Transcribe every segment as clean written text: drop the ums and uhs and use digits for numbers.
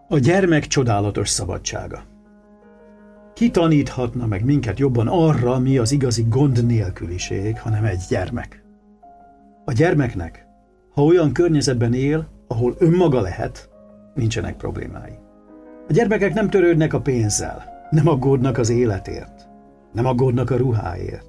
A gyermek csodálatos szabadsága. Ki taníthatna meg minket jobban arra, mi az igazi gond nélküliség, hanem egy gyermek? A gyermeknek, ha olyan környezetben él, ahol önmaga lehet, nincsenek problémái. A gyermekek nem törődnek a pénzzel, nem aggódnak az életért, nem aggódnak a ruháért.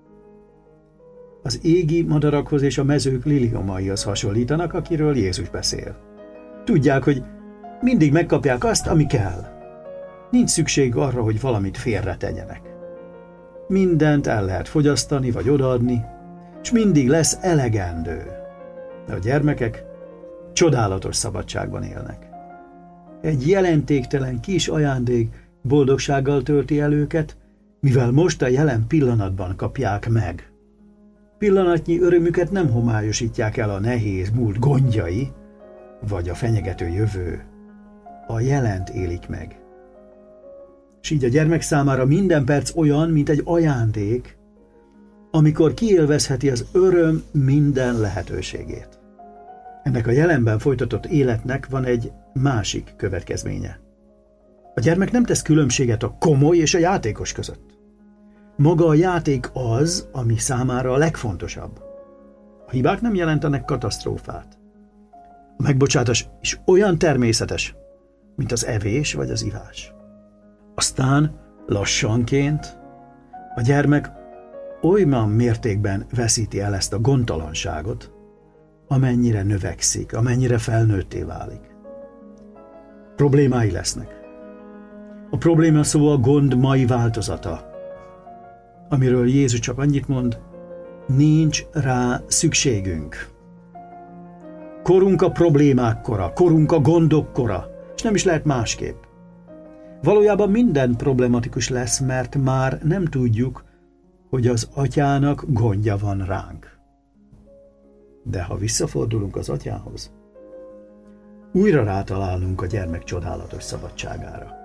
Az égi madarakhoz és a mezők liliomaihoz hasonlítanak, akiről Jézus beszél. Tudják, hogy mindig megkapják azt, ami kell. Nincs szükség arra, hogy valamit félretegyenek. Mindent el lehet fogyasztani vagy odaadni, és mindig lesz elegendő. De a gyermekek csodálatos szabadságban élnek. Egy jelentéktelen kis ajándék boldogsággal tölti el őket, mivel most a jelen pillanatban kapják meg. Pillanatnyi örömüket nem homályosítják el a nehéz múlt gondjai, vagy a fenyegető jövő. A jelent élik meg. És így a gyermek számára minden perc olyan, mint egy ajándék, amikor kiélvezheti az öröm minden lehetőségét. Ennek a jelenben folytatott életnek van egy másik következménye. A gyermek nem tesz különbséget a komoly és a játékos között. Maga a játék az, ami számára a legfontosabb. A hibák nem jelentenek katasztrófát. A megbocsátás is olyan természetes, mint az evés vagy az ivás. Aztán lassanként a gyermek olyan mértékben veszíti el ezt a gondtalanságot, amennyire növekszik, amennyire felnőtté válik. Problémái lesznek. A probléma szó a gond mai változata, amiről Jézus csak annyit mond, nincs rá szükségünk. Korunk a problémák kora, korunk a gondok kora, és nem is lehet másképp. Valójában minden problematikus lesz, mert már nem tudjuk, hogy az atyának gondja van ránk. De ha visszafordulunk az atyához, újra rátalálunk a gyermek csodálatos szabadságára.